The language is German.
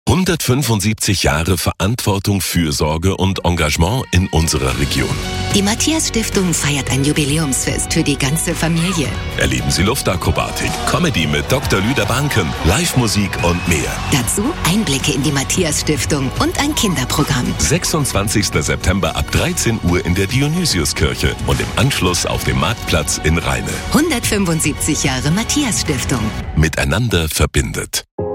175 Jahre Verantwortung, Fürsorge und Engagement in unserer Region. Die Matthias-Stiftung feiert ein Jubiläumsfest für die ganze Familie. Erleben Sie Luftakrobatik, Comedy mit Dr. Lüder Banken, Live-Musik und mehr. Dazu Einblicke in die Matthias-Stiftung und ein Kinderprogramm. 26. September ab 13 Uhr in der Dionysiuskirche und im Anschluss auf dem Marktplatz in Rheine. 175 Jahre Matthias-Stiftung. Miteinander verbindet.